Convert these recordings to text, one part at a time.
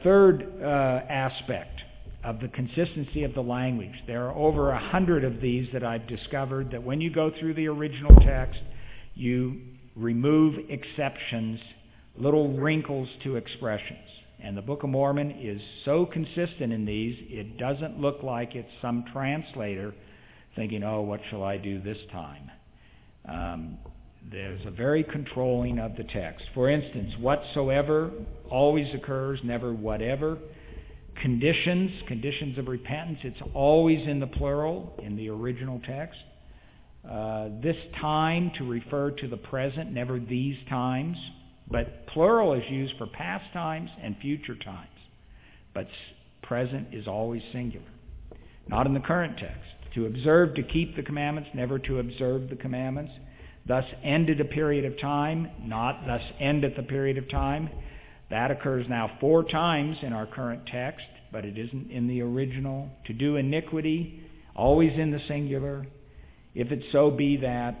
Third aspect of the consistency of the language. There are over 100 of these that I've discovered that when you go through the original text, you remove exceptions, little wrinkles to expressions. And the Book of Mormon is so consistent in these, it doesn't look like it's some translator thinking, oh, what shall I do this time? There's a very controlling of the text. For instance, whatsoever always occurs, never whatever. Conditions of repentance, it's always in the plural in the original text. This time to refer to the present, never these times. But plural is used for past times and future times. But present is always singular. Not in the current text. To observe, to keep the commandments, never to observe the commandments. Thus ended a period of time, not thus endeth a period of time. That occurs now 4 times in our current text, but it isn't in the original. To do iniquity, always in the singular. If it so be that,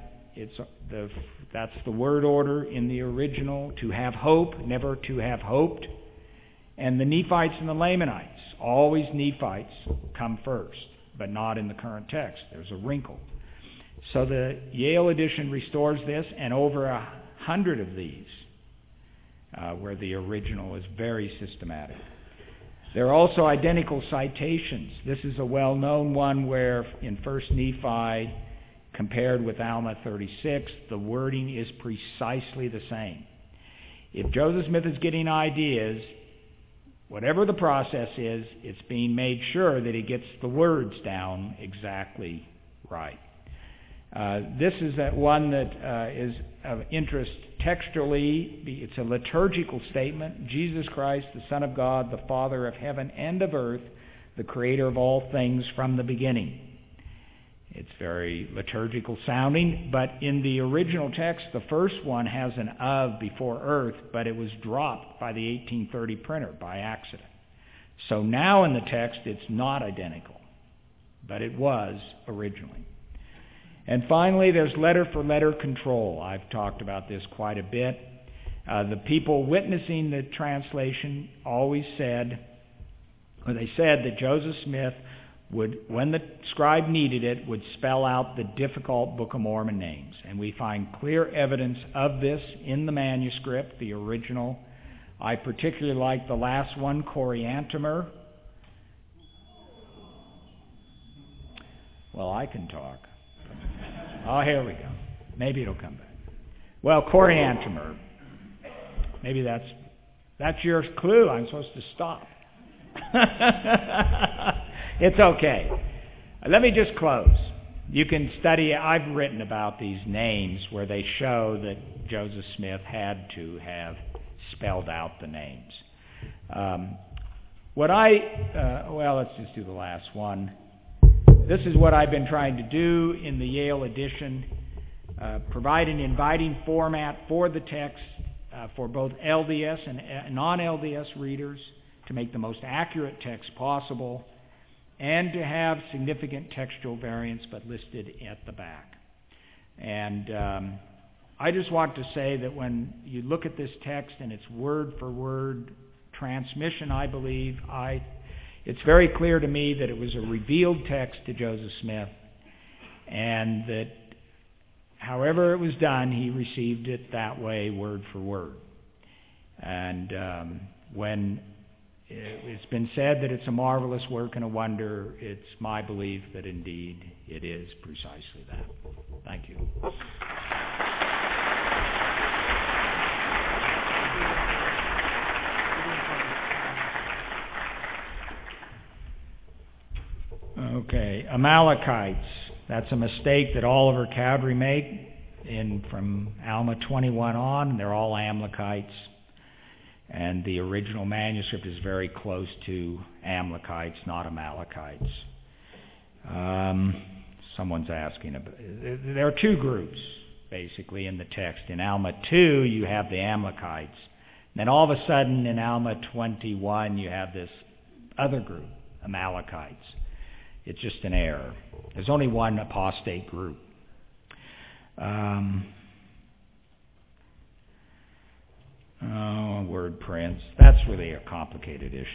that's the word order in the original. To have hope, never to have hoped. And the Nephites and the Lamanites, always Nephites come first, but not in the current text. There's a wrinkle. So the Yale edition restores this, and over 100 of these, where the original is very systematic. There are also identical citations. This is a well-known one where in 1 Nephi, compared with Alma 36, the wording is precisely the same. If Joseph Smith is getting ideas, whatever the process is, it's being made sure that he gets the words down exactly right. This is that one that is of interest textually. It's a liturgical statement. Jesus Christ, the Son of God, the Father of heaven and of earth, the Creator of all things from the beginning. It's very liturgical sounding, but in the original text, the first one has an of before earth, but it was dropped by the 1830 printer by accident. So now in the text, it's not identical, but it was originally. And finally, there's letter-for-letter control. I've talked about this quite a bit. The people witnessing the translation always said that Joseph Smith would, when the scribe needed it, would spell out the difficult Book of Mormon names. And we find clear evidence of this in the manuscript, the original. I particularly like the last one, Coriantumr. Well, I can talk. Oh, here we go. Maybe it'll come back. Well, Coriantumr. Maybe that's your clue. I'm supposed to stop. It's okay. Let me just close. You can study. I've written about these names where they show that Joseph Smith had to have spelled out the names. Let's just do the last one. This is what I've been trying to do in the Yale edition, provide an inviting format for the text for both LDS and non-LDS readers to make the most accurate text possible and to have significant textual variants but listed at the back. And I just want to say that when you look at this text and its word-for-word transmission, I believe, it's very clear to me that it was a revealed text to Joseph Smith, and that however it was done, he received it that way, word for word. And when it's been said that it's a marvelous work and a wonder, it's my belief that indeed it is precisely that. Thank you. Okay, Amalekites. That's a mistake that Oliver Cowdery made from Alma 21 on. They're all Amalekites. And the original manuscript is very close to Amalekites, not Amalekites. Someone's asking about. There are 2 groups, basically, in the text. In Alma 2, you have the Amalekites. Then all of a sudden, in Alma 21, you have this other group, Amalekites. It's just an error. There's only one apostate group. Word prints. That's really a complicated issue.